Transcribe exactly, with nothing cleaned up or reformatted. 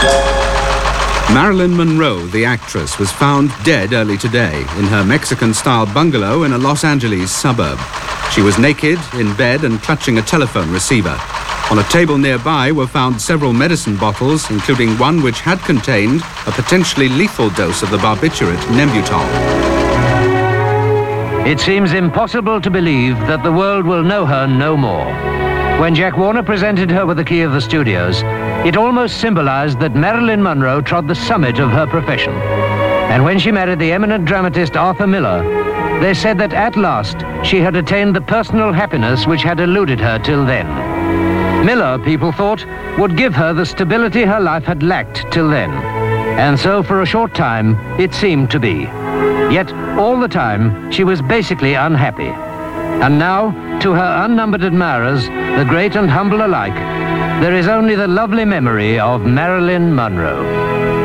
Marilyn Monroe, the actress, was found dead early today in her Mexican-style bungalow in a Los Angeles suburb. She was naked, in bed, and clutching a telephone receiver. On a table nearby were found several medicine bottles, including one which had contained a potentially lethal dose of the barbiturate Nembutal. It seems impossible to believe that the world will know her no more. When Jack Warner presented her with the key of the studios, it almost symbolized that Marilyn Monroe trod the summit of her profession. And when she married the eminent dramatist Arthur Miller, they said that at last she had attained the personal happiness which had eluded her till then. Miller, people thought, would give her the stability her life had lacked till then. And so for a short time, it seemed to be. Yet all the time, she was basically unhappy. And now, to her unnumbered admirers, the great and humble alike, there is only the lovely memory of Marilyn Monroe.